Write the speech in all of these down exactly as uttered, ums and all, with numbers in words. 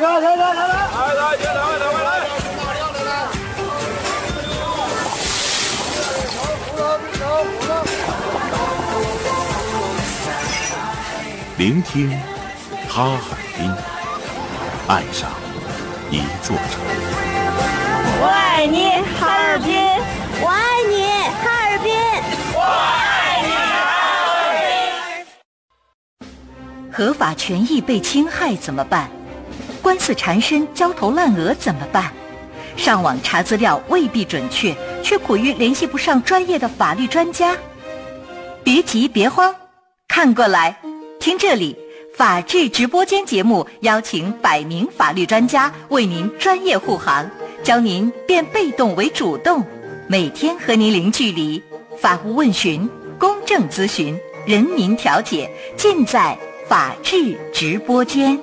来来来来来，来来来来来来。 聆听哈尔滨，爱上一座城。 我爱你，哈尔滨！我爱你，哈尔滨！我爱你， 哈尔滨！合法权益被侵害怎么办？官司缠身、焦头烂额怎么办？上网查资料未必准确，却苦于联系不上专业的法律专家。别急，别慌，看过来。听这里，法治直播间节目邀请百名法律专家为您专业护航，教您变被动为主动，每天和您零距离，法务问询、公正咨询、人民调解，尽在法治直播间。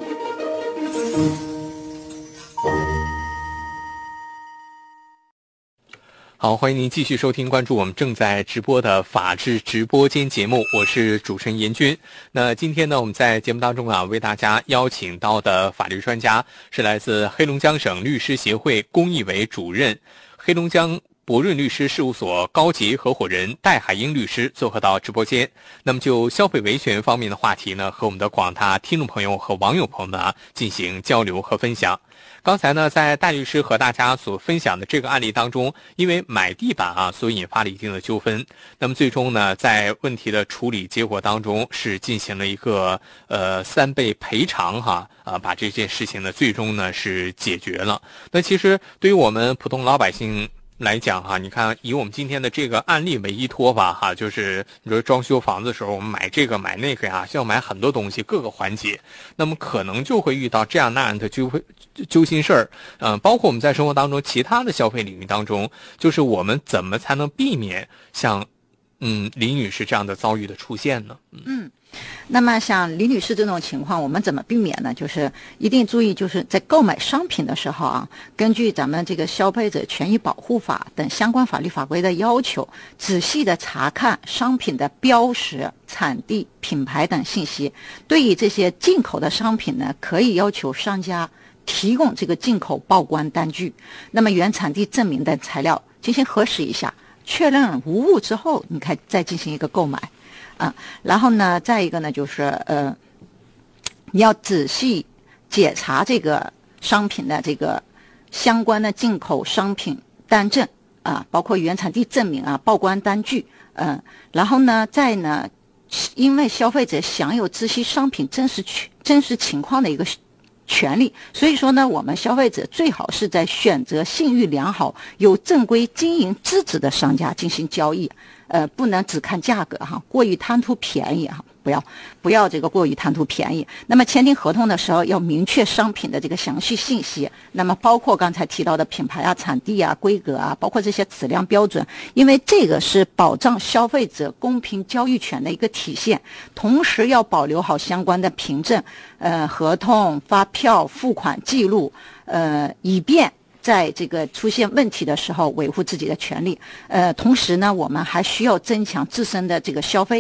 好，欢迎您继续收听关注我们正在直播的法治直播间节目，我是主持人严军。那今天呢，我们在节目当中啊，为大家邀请到的法律专家是来自黑龙江省律师协会公益委主任、黑龙江博润律师事务所高级合伙人戴海英律师做客到直播间。那么就消费维权方面的话题呢，和我们的广大听众朋友和网友朋友们啊进行交流和分享。刚才呢，在戴律师和大家所分享的这个案例当中，因为买地板啊，所引发了一定的纠纷。那么最终呢，在问题的处理结果当中，是进行了一个呃三倍赔偿哈啊，把这件事情呢，最终呢是解决了。那其实对于我们普通老百姓来讲哈，你看以我们今天的这个案例为依托吧哈，就是你说装修房子的时候，我们买这个买那个呀，需要买很多东西，各个环节，那么可能就会遇到这样那样的纠揪心事儿。嗯、呃，包括我们在生活当中其他的消费领域当中，就是我们怎么才能避免像嗯李女士这样的遭遇的出现呢？嗯。 嗯那么像李女士这种情况，我们怎么避免呢？就是一定注意，就是在购买商品的时候啊，根据咱们这个消费者权益保护法等相关法律法规的要求，仔细的查看商品的标识、产地、品牌等信息。对于这些进口的商品呢，可以要求商家提供这个进口报关单据，那么原产地证明等材料进行核实一下，确认无误之后，你看再进行一个购买。啊，然后呢，再一个呢，就是呃，你要仔细检查这个商品的这个相关的进口商品单证啊，包括原产地证明啊、报关单据，嗯、呃，然后呢，再呢，因为消费者享有知悉商品真实真实情况的一个权利，所以说呢，我们消费者最好是在选择信誉良好、有正规经营资质的商家进行交易。呃，不能只看价格哈，过于贪图便宜哈，不要不要这个过于贪图便宜。那么签订合同的时候要明确商品的这个详细信息，那么包括刚才提到的品牌啊、产地啊、规格啊，包括这些质量标准，因为这个是保障消费者公平交易权的一个体现。同时要保留好相关的凭证、呃合同、发票、付款记录，呃，以便在这个出现问题的时候维护自己的权利。呃，同时呢，我们还需要增强自身的这个消费